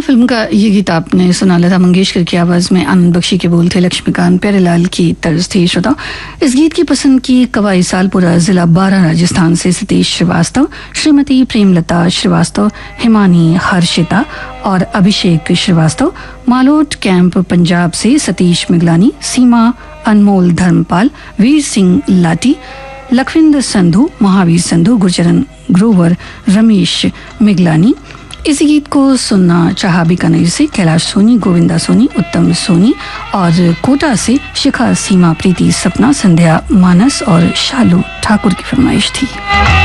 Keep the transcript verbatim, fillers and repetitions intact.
Film का ये गीत आपने सुना, लता मंगेशकर की आवाज में, आनंद बख्शी के बोल थे, लक्ष्मीकांत प्यारेलाल की तर्ज थी। श्रोता, इस गीत की पसंद की कवाई सालपुरा, जिला बारा, राजस्थान से सतीश श्रीवास्तव, श्रीमती प्रेमलता श्रीवास्तव, हिमानी हर्षिता और अभिषेक श्रीवास्तव, मालोट कैंप पंजाब से सतीश मिगलानी, सीमा अनमोल धर्मपाल, वीर सिंह लाटी, लखविंदर संधू, महावीर संधू, गुरचरण ग्रोवर, रमेश मिगलानी। इसी गीत को सुनना चाहा बीकानेर से कैलाश सोनी, गोविंदा सोनी, उत्तम सोनी और कोटा से शिखा, सीमा, प्रीति, सपना, संध्या, मानस और शालू ठाकुर की फरमाइश थी।